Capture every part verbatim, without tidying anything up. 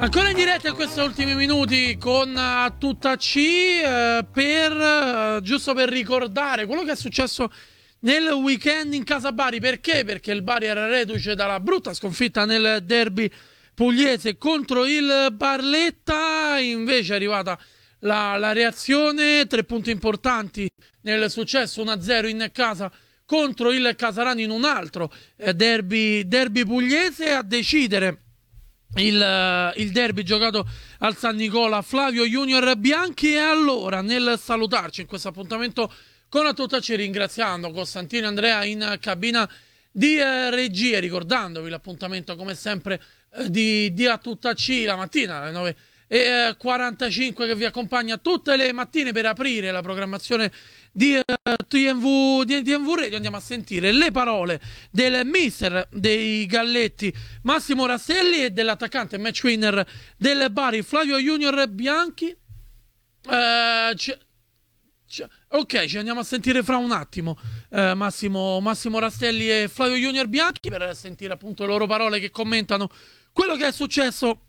Ancora in diretta in questi ultimi minuti con uh, tutta C uh, per uh, giusto per ricordare quello che è successo nel weekend in casa Bari. Perché? Perché il Bari era reduce dalla brutta sconfitta nel derby pugliese contro il Barletta. Invece è arrivata la, la reazione, tre punti importanti nel successo, uno a zero in casa contro il Casarano in un altro eh, derby, derby pugliese. A decidere Il, il derby giocato al San Nicola, Flavio Junior Bianchi. E allora, nel salutarci in questo appuntamento con A Tutta C, ringraziando Costantino e Andrea in cabina di eh, regia, ricordandovi l'appuntamento come sempre eh, di, di A Tutta C la mattina alle nove e quarantacinque che vi accompagna tutte le mattine per aprire la programmazione di uh, T N V, di T N V Radio. Andiamo a sentire le parole del mister dei Galletti Massimo Rastelli e dell'attaccante match winner del Bari Flavio Junior Bianchi. Uh, c- c- ok, ci andiamo a sentire fra un attimo uh, Massimo, Massimo Rastelli e Flavio Junior Bianchi per sentire appunto le loro parole che commentano quello che è successo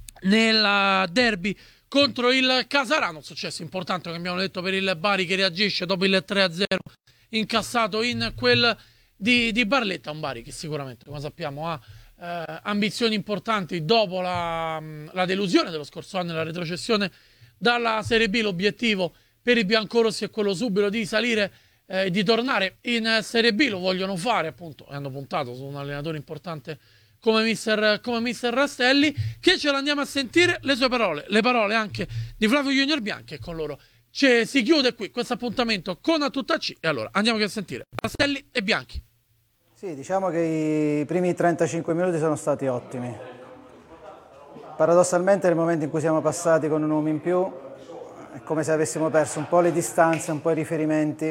nel derby contro il Casarano. Successo importante, come abbiamo detto, per il Bari che reagisce dopo il tre a zero incassato in quel di, di Barletta. Un Bari che sicuramente, come sappiamo, ha eh, ambizioni importanti dopo la, la delusione dello scorso anno e la retrocessione dalla Serie B. L'obiettivo per i biancorossi è quello subito di salire e eh, di tornare in Serie B. Lo vogliono fare, appunto, e hanno puntato su un allenatore importante come mister, come mister Rastelli, che ce l'andiamo a sentire le sue parole, le parole anche di Flavio Junior Bianchi, e con loro ci si chiude qui questo appuntamento con A Tutta C. E allora andiamo a sentire Rastelli e Bianchi. Sì, diciamo che i primi trentacinque minuti sono stati ottimi. Paradossalmente nel momento in cui siamo passati con un uomo in più è come se avessimo perso un po' le distanze, un po' i riferimenti.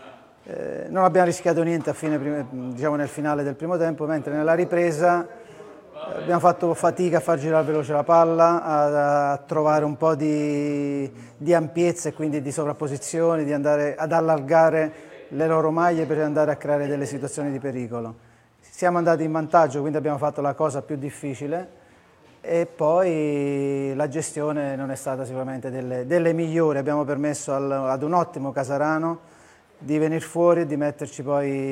Eh, non abbiamo rischiato niente a fine, diciamo nel finale del primo tempo, mentre nella ripresa eh, abbiamo fatto fatica a far girare veloce la palla, a, a trovare un po' di, di ampiezza e quindi di sovrapposizioni, di andare ad allargare le loro maglie per andare a creare delle situazioni di pericolo. Siamo andati in vantaggio, quindi abbiamo fatto la cosa più difficile, e poi la gestione non è stata sicuramente delle, delle migliori. Abbiamo permesso al, ad un ottimo Casarano di venire fuori e di metterci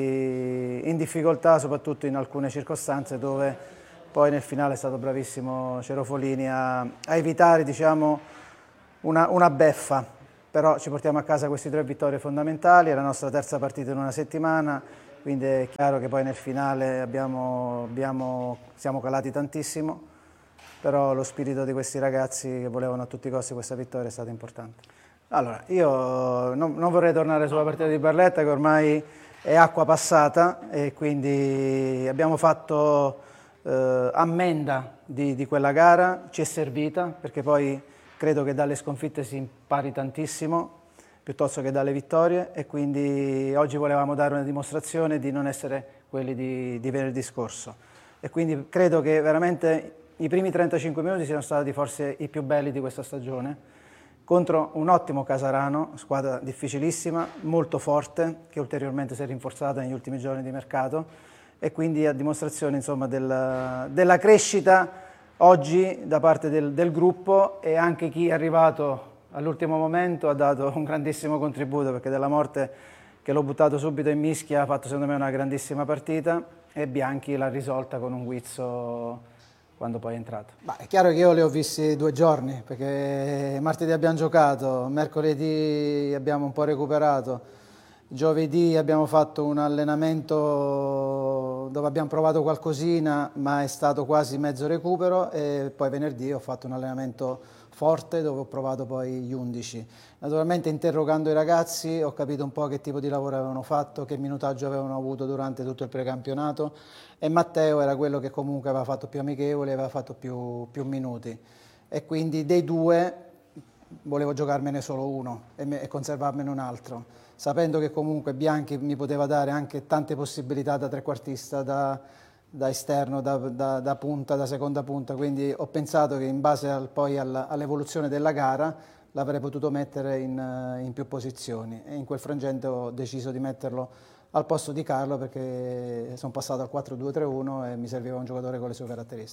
poi in difficoltà, soprattutto in alcune circostanze dove poi nel finale è stato bravissimo Cerofolini a, a evitare, diciamo, una, una beffa. Però ci portiamo a casa queste tre vittorie fondamentali, è la nostra terza partita in una settimana, quindi è chiaro che poi nel finale abbiamo, abbiamo, siamo calati tantissimo, però lo spirito di questi ragazzi che volevano a tutti i costi questa vittoria è stato importante. Allora, io non, non vorrei tornare sulla partita di Barletta, che ormai è acqua passata, e quindi abbiamo fatto eh, ammenda di, di quella gara, ci è servita, perché poi credo che dalle sconfitte si impari tantissimo, piuttosto che dalle vittorie, e quindi oggi volevamo dare una dimostrazione di non essere quelli di, di venerdì scorso. E quindi credo che veramente i primi trentacinque minuti siano stati forse i più belli di questa stagione, contro un ottimo Casarano, squadra difficilissima, molto forte, che ulteriormente si è rinforzata negli ultimi giorni di mercato, e quindi a dimostrazione, insomma, del, della crescita oggi da parte del, del gruppo, e anche chi è arrivato all'ultimo momento ha dato un grandissimo contributo, perché Della Morte, che l'ho buttato subito in mischia, ha fatto secondo me una grandissima partita, e Bianchi l'ha risolta con un guizzo quando poi è entrato. Ma è chiaro che io li ho visti due giorni, perché martedì abbiamo giocato, mercoledì abbiamo un po' recuperato, giovedì abbiamo fatto un allenamento dove abbiamo provato qualcosina, ma è stato quasi mezzo recupero, e poi venerdì ho fatto un allenamento forte dove ho provato poi gli undici. Naturalmente, interrogando i ragazzi, ho capito un po' che tipo di lavoro avevano fatto, che minutaggio avevano avuto durante tutto il precampionato, e Matteo era quello che comunque aveva fatto più amichevoli, aveva fatto più, più minuti, e quindi dei due volevo giocarmene solo uno e, me, e conservarmene un altro, sapendo che comunque Bianchi mi poteva dare anche tante possibilità da trequartista, da, da esterno, da, da, da punta, da seconda punta, quindi ho pensato che in base al, poi all'evoluzione della gara l'avrei potuto mettere in, in più posizioni, e in quel frangente ho deciso di metterlo al posto di Carlo, perché sono passato al quattro due tre uno e mi serviva un giocatore con le sue caratteristiche.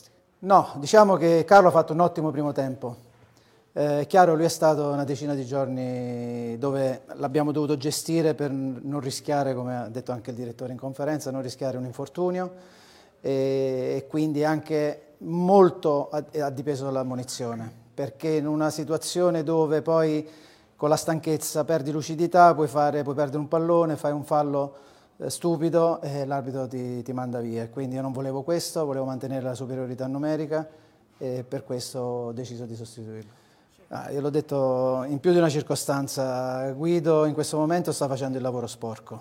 No, diciamo che Carlo ha fatto un ottimo primo tempo. Eh, è chiaro, lui è stato una decina di giorni dove l'abbiamo dovuto gestire per non rischiare, come ha detto anche il direttore in conferenza, non rischiare un infortunio, e, e quindi anche molto ha, ha dipeso dall'ammonizione, perché in una situazione dove poi con la stanchezza perdi lucidità, puoi, fare, puoi perdere un pallone, fai un fallo eh, stupido e l'arbitro ti, ti manda via. Quindi io non volevo questo, volevo mantenere la superiorità numerica e per questo ho deciso di sostituirlo. Ah, io l'ho detto in più di una circostanza, Guido in questo momento sta facendo il lavoro sporco,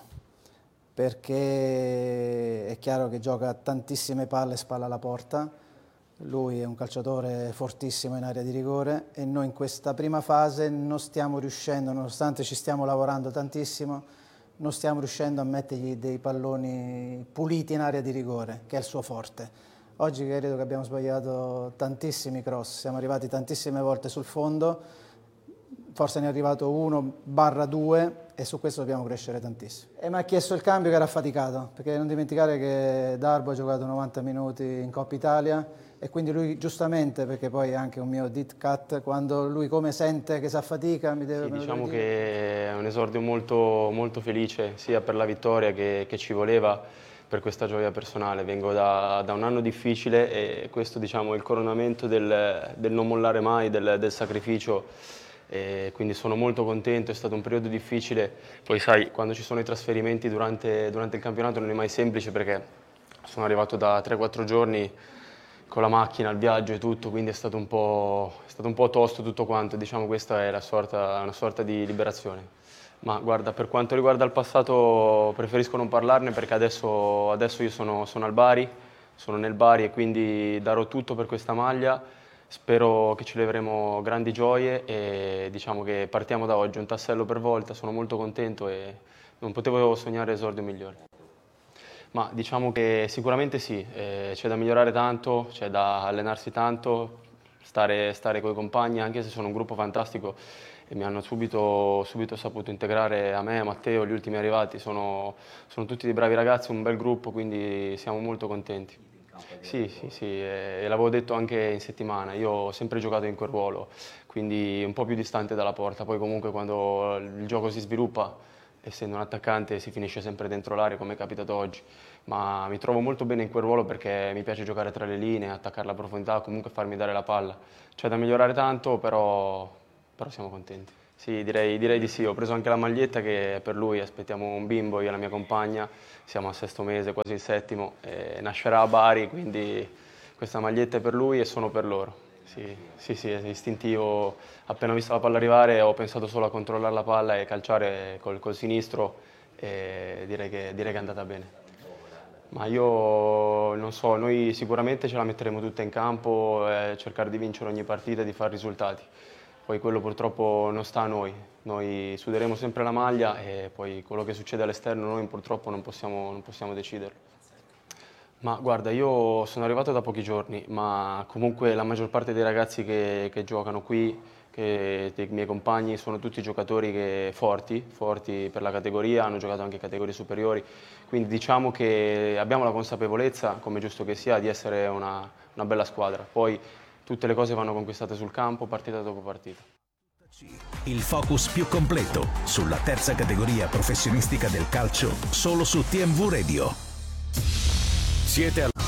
perché è chiaro che gioca tantissime palle spalla alla porta, lui è un calciatore fortissimo in area di rigore e noi in questa prima fase non stiamo riuscendo, nonostante ci stiamo lavorando tantissimo, non stiamo riuscendo a mettergli dei palloni puliti in area di rigore, che è il suo forte. Oggi credo che abbiamo sbagliato tantissimi cross, siamo arrivati tantissime volte sul fondo, forse ne è arrivato uno barra due e su questo dobbiamo crescere tantissimo. E mi ha chiesto il cambio che era affaticato, perché non dimenticare che Darbo ha giocato novanta minuti in Coppa Italia e quindi lui giustamente, perché poi è anche un mio dit cut, quando lui come sente che si affatica mi deve... Sì, diciamo che è un esordio molto, molto felice sia per la vittoria che, che ci voleva, per questa gioia personale. Vengo da, da un anno difficile e questo, diciamo, è il coronamento del, del non mollare mai, del, del sacrificio, e quindi sono molto contento. È stato un periodo difficile, poi sai, quando ci sono i trasferimenti durante, durante il campionato non è mai semplice, perché sono arrivato da tre quattro giorni con la macchina, il viaggio e tutto, quindi è stato un po', è stato un po' tosto tutto quanto. Diciamo questa è la sorta, una sorta di liberazione. Ma guarda, per quanto riguarda il passato preferisco non parlarne, perché adesso, adesso io sono, sono al Bari, sono nel Bari e quindi darò tutto per questa maglia. Spero che ci leveremo grandi gioie e diciamo che partiamo da oggi, un tassello per volta. Sono molto contento e non potevo sognare esordio migliore. Ma diciamo che sicuramente sì, eh, c'è da migliorare tanto, c'è da allenarsi tanto, stare, stare con i compagni, anche se sono un gruppo fantastico e mi hanno subito, subito saputo integrare a me, a Matteo, gli ultimi arrivati. Sono, sono tutti dei bravi ragazzi, un bel gruppo, quindi siamo molto contenti. Sì, sì, sì, e l'avevo detto anche in settimana, io ho sempre giocato in quel ruolo, quindi un po' più distante dalla porta. Poi comunque quando il gioco si sviluppa, essendo un attaccante, si finisce sempre dentro l'area, come è capitato oggi. Ma mi trovo molto bene in quel ruolo perché mi piace giocare tra le linee, attaccare la profondità, comunque farmi dare la palla. C'è da migliorare tanto, però, però siamo contenti. Sì, direi, direi di sì. Ho preso anche la maglietta che è per lui, aspettiamo un bimbo, io e la mia compagna, siamo al sesto mese, quasi il settimo, e nascerà a Bari, quindi questa maglietta è per lui e sono per loro. Sì, sì, sì, è istintivo. Appena ho visto la palla arrivare ho pensato solo a controllare la palla e calciare col, col sinistro, e direi che, direi che è andata bene. Ma io non so, noi sicuramente ce la metteremo tutta in campo, eh, cercare di vincere ogni partita e di fare risultati. Poi quello purtroppo non sta a noi, noi suderemo sempre la maglia e poi quello che succede all'esterno noi purtroppo non possiamo, non possiamo deciderlo. Ma guarda, io sono arrivato da pochi giorni, ma comunque la maggior parte dei ragazzi che, che giocano qui, che, dei miei compagni, sono tutti giocatori che, forti, forti per la categoria, hanno giocato anche in categorie superiori, quindi diciamo che abbiamo la consapevolezza, come è giusto che sia, di essere una, una bella squadra. Poi tutte le cose vanno conquistate sul campo, partita dopo partita. Il focus più completo sulla terza categoria professionistica del calcio, solo su T M V Radio. Siete al